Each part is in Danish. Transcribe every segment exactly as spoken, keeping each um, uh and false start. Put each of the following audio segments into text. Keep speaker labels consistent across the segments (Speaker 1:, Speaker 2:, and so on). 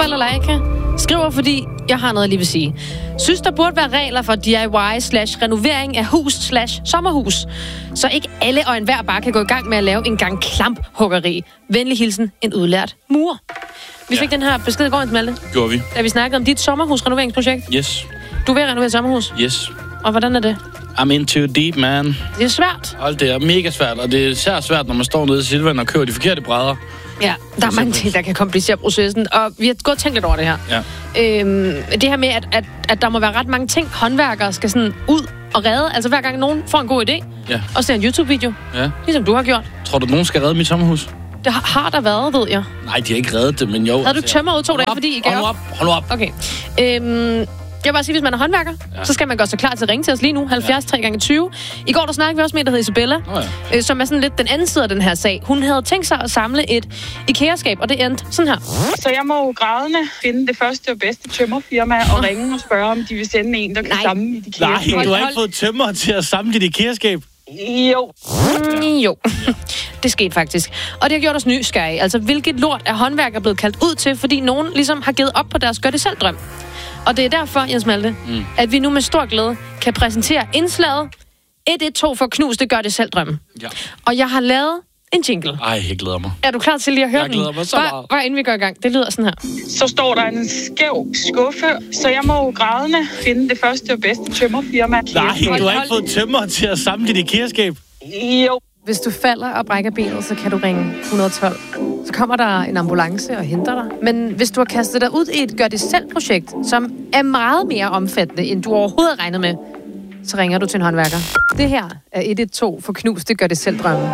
Speaker 1: Balalaika skriver, fordi jeg har noget, jeg lige vil sige. Synes, der burde være regler for D I Y slash renovering af hus slash sommerhus, så ikke alle og enhver bare kan gå i gang med at lave en gang klamphuggeri. Venlig hilsen, en udlært murer. Vi fik ja. den her besked i går, Malte.
Speaker 2: Gjorde vi.
Speaker 1: Da vi snakkede om dit sommerhusrenoveringsprojekt.
Speaker 2: Yes.
Speaker 1: Du er ved at renovere et sommerhus?
Speaker 2: Yes.
Speaker 1: Og hvordan er det?
Speaker 2: I'm into deep, man.
Speaker 1: Det er svært.
Speaker 2: Hold, det er mega svært, og det er især svært, når man står nede i Silvan og køber de forkerte brædder.
Speaker 1: Ja, der er mange ting, der kan komplicere processen, og vi har gået tænkt lidt over det her.
Speaker 2: Ja.
Speaker 1: Øhm, det her med, at, at, at der må være ret mange ting, håndværkere skal sådan ud og redde. Altså hver gang nogen får en god idé,
Speaker 2: ja.
Speaker 1: og ser en YouTube-video,
Speaker 2: ja.
Speaker 1: ligesom du har gjort.
Speaker 2: Tror du, nogen skal redde mit sommerhus?
Speaker 1: Det har, har der været, ved jeg.
Speaker 2: Nej, de har ikke reddet det, men jo.
Speaker 1: Havde du tømmer ud to dage, fordi I gav
Speaker 2: op? Hold op, hold op.
Speaker 1: Okay. Øhm, jeg vil bare sige, hvis man er håndværker, ja. så skal man gøre sig klar til at ringe til os lige nu. halvfjerds tre gange tyve. I går der snakkede vi også med en, der hedder Isabella, oh, ja. øh, som er sådan lidt den anden side af den her sag. Hun havde tænkt sig at samle et IKEA-skab, og det endte sådan her.
Speaker 3: Så jeg må jo grædende finde det første og bedste tømmerfirma og ringe og spørge, om de vil sende en, der kan samle mit IKEA-skab.
Speaker 2: Nej, du har ikke fået tømmer til at samle dit IKEA-skab.
Speaker 3: Jo.
Speaker 1: Mm, jo. Ja. Det skete faktisk. Og det har gjort os nysgerrige. Altså, hvilket lort er håndværker blevet kaldt ud til, fordi nogen ligesom har givet op på deres gør-det-selv-drøm. Og det er derfor, Jens Malte, mm. at vi nu med stor glæde kan præsentere indslaget et et to for knuste gør-det-selv-drømme. Ja. Og jeg har lavet en jingle.
Speaker 2: Ej, jeg glæder mig.
Speaker 1: Er du klar til lige at høre den?
Speaker 2: Jeg glæder mig så
Speaker 1: bare,
Speaker 2: meget.
Speaker 1: bare inden vi går i gang. Det lyder sådan her.
Speaker 3: Så står der en skæv skuffe, så jeg må jo grædende finde det første og bedste tømmerfirma.
Speaker 2: Nej, du har ikke fået tømmer til at samle dit IKEA-skab.
Speaker 3: Jo.
Speaker 1: Hvis du falder og brækker benet, så kan du ringe et et to. Så kommer der en ambulance og henter dig. Men hvis du har kastet dig ud i et gør-det-selv-projekt, som er meget mere omfattende, end du overhovedet har regnet med, så ringer du til en håndværker. Det her er et et to for knuste gør-det-selv-drømme.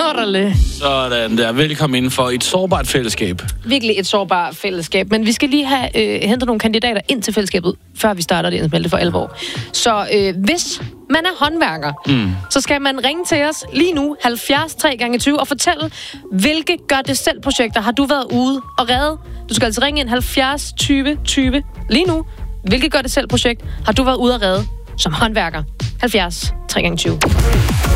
Speaker 2: Sådan der. Velkommen inden for et sårbart fællesskab.
Speaker 1: Virkelig et sårbart fællesskab. Men vi skal lige have øh, hentet nogle kandidater ind til fællesskabet, før vi starter det indspil for alvor. Så øh, hvis man er håndværker, mm. så skal man ringe til os lige nu, halvfjerds tre gange tyve, og fortælle, hvilke gør-det-selv-projekter har du været ude og redde. Du skal altså ringe ind halvfjerds tyve tyve lige nu. Hvilke gør-det-selv-projekt har du været ude og redde som håndværker? halvfjerds tre gange tyve.